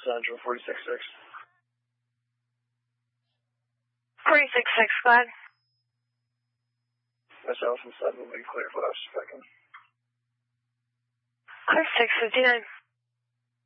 Central 46-6. 46-6, go ahead. Myself and 7 will be clear for last second. Car 659.